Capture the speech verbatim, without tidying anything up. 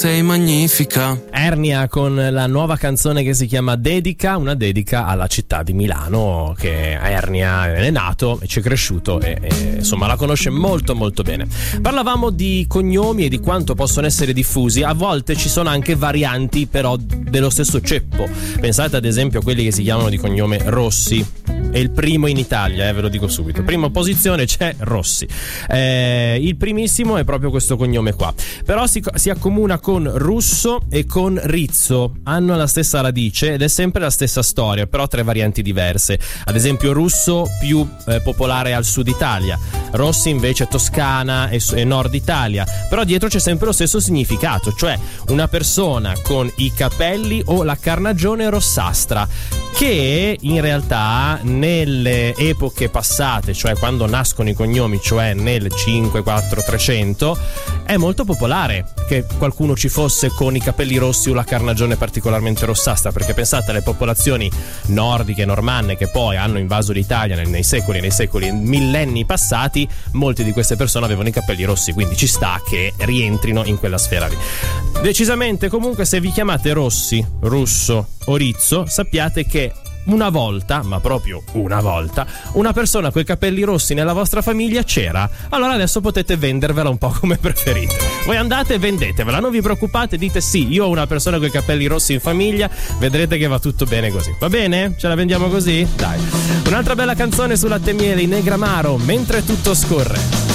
sei magnifica. Ernia con la nuova canzone che si chiama Dedica, una dedica alla città di Milano, che Ernia è nato e ci è cresciuto e, e insomma la conosce molto molto bene. Parlavamo di cognomi e di quanto possono essere diffusi. A volte ci sono anche varianti però dello stesso ceppo. Pensate ad esempio a quelli che si chiamano di cognome Rossi. È il primo in Italia, eh, ve lo dico subito. Prima posizione c'è Rossi. Eh, il primissimo è proprio questo cognome qua. Però si, si accomuna con Russo e con Rizzo. Hanno la stessa radice ed è sempre la stessa storia, però tre varianti diverse. Ad esempio Russo più eh, popolare al sud Italia, Rossi invece Toscana e, e nord Italia. Però dietro c'è sempre lo stesso significato, cioè una persona con i capelli o la carnagione rossastra, che in realtà nelle epoche passate, cioè quando nascono i cognomi, cioè nel cinque, quattro, trecento, è molto popolare che qualcuno ci fosse con i capelli rossi o la carnagione particolarmente rossastra, perché pensate alle popolazioni nordiche, normanne, che poi hanno invaso l'Italia nei, nei secoli, nei secoli, millenni passati, molte di queste persone avevano i capelli rossi, quindi ci sta che rientrino in quella sfera lì. Decisamente, comunque, se vi chiamate Rossi, Russo o Rizzo, sappiate che una volta, ma proprio una volta, una persona coi capelli rossi nella vostra famiglia c'era. Allora adesso potete vendervela un po' come preferite. Voi andate e vendetevela, non vi preoccupate, dite sì, io ho una persona coi capelli rossi in famiglia, vedrete che va tutto bene così. Va bene? Ce la vendiamo così? Dai. Un'altra bella canzone sulla Latte e Miele, i Negramaro, Mentre tutto scorre.